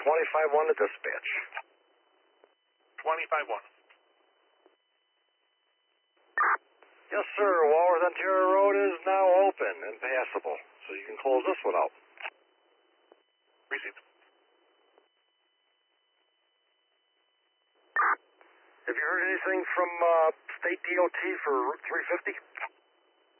25-1 to dispatch. 25-1. Yes, sir. Walworth Ontario Road is now open and passable, so you can close this one out. Received. Have you heard anything from State DOT for Route 350?